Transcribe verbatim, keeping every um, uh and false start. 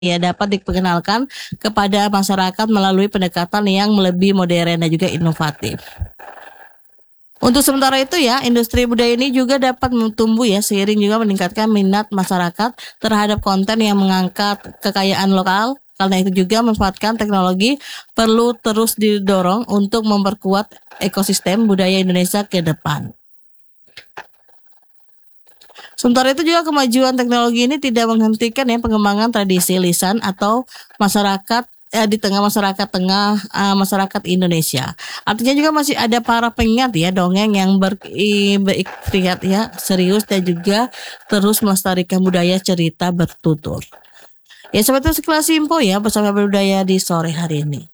ya dapat diperkenalkan kepada masyarakat melalui pendekatan yang lebih modern dan juga inovatif. Untuk sementara itu ya, industri budaya ini juga dapat tumbuh ya seiring juga meningkatkan minat masyarakat terhadap konten yang mengangkat kekayaan lokal. Karena itu juga memanfaatkan teknologi perlu terus didorong untuk memperkuat ekosistem budaya Indonesia ke depan. Sementara itu juga kemajuan teknologi ini tidak menghentikan ya pengembangan tradisi lisan atau masyarakat eh, di tengah masyarakat tengah uh, masyarakat Indonesia. Artinya juga masih ada para pengingat ya dongeng yang ber, i, berikhtiar ya serius dan juga terus melestarikan budaya cerita bertutur. Ya seperti sekelas info ya bersama budaya di sore hari ini.